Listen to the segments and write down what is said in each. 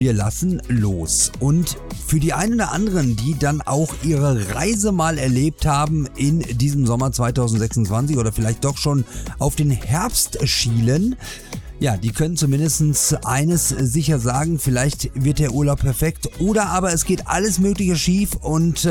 Wir lassen los. Und für die einen oder anderen, die dann auch ihre Reise mal erlebt haben in diesem Sommer 2026 oder vielleicht doch schon auf den Herbst schielen, ja, die können zumindest eines sicher sagen, vielleicht wird der Urlaub perfekt oder aber es geht alles Mögliche schief und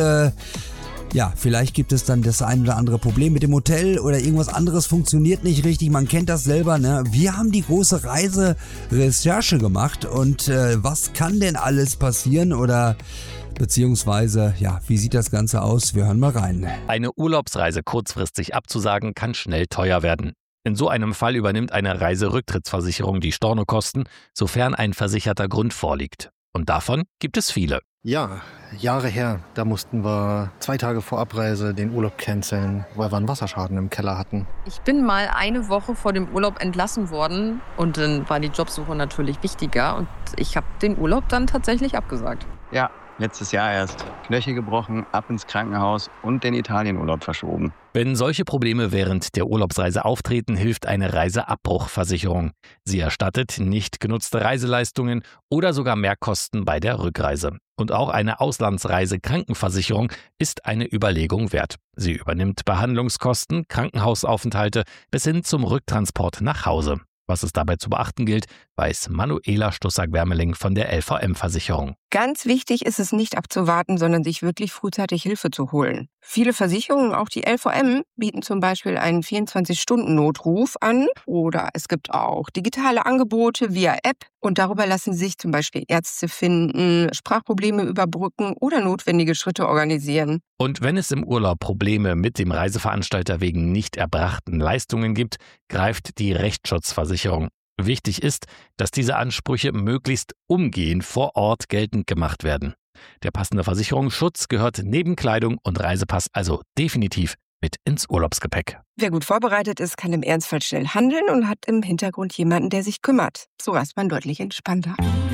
ja, vielleicht gibt es dann das ein oder andere Problem mit dem Hotel oder irgendwas anderes funktioniert nicht richtig. Man kennt das selber, ne? Wir haben die große Reiserecherche gemacht und was kann denn alles passieren oder beziehungsweise, ja, wie sieht das Ganze aus? Wir hören mal rein. Eine Urlaubsreise kurzfristig abzusagen kann schnell teuer werden. In so einem Fall übernimmt eine Reiserücktrittsversicherung die Stornokosten, sofern ein versicherter Grund vorliegt. Und davon gibt es viele. Ja, Jahre her, da mussten wir 2 Tage vor Abreise den Urlaub canceln, weil wir einen Wasserschaden im Keller hatten. Ich bin mal eine Woche vor dem Urlaub entlassen worden und dann war die Jobsuche natürlich wichtiger und ich habe den Urlaub dann tatsächlich abgesagt. Ja, letztes Jahr erst. Knöchel gebrochen, ab ins Krankenhaus und den Italienurlaub verschoben. Wenn solche Probleme während der Urlaubsreise auftreten, hilft eine Reiseabbruchversicherung. Sie erstattet nicht genutzte Reiseleistungen oder sogar Mehrkosten bei der Rückreise. Und auch eine Auslandsreise-Krankenversicherung ist eine Überlegung wert. Sie übernimmt Behandlungskosten, Krankenhausaufenthalte bis hin zum Rücktransport nach Hause. Was es dabei zu beachten gilt, weiß Manuela Stussack-Wermeling von der LVM-Versicherung. Ganz wichtig ist es nicht abzuwarten, sondern sich wirklich frühzeitig Hilfe zu holen. Viele Versicherungen, auch die LVM, bieten zum Beispiel einen 24-Stunden-Notruf an oder es gibt auch digitale Angebote via App und darüber lassen sich zum Beispiel Ärzte finden, Sprachprobleme überbrücken oder notwendige Schritte organisieren. Und wenn es im Urlaub Probleme mit dem Reiseveranstalter wegen nicht erbrachten Leistungen gibt, greift die Rechtsschutzversicherung. Wichtig ist, dass diese Ansprüche möglichst umgehend vor Ort geltend gemacht werden. Der passende Versicherungsschutz gehört neben Kleidung und Reisepass also definitiv mit ins Urlaubsgepäck. Wer gut vorbereitet ist, kann im Ernstfall schnell handeln und hat im Hintergrund jemanden, der sich kümmert. So ist man deutlich entspannter.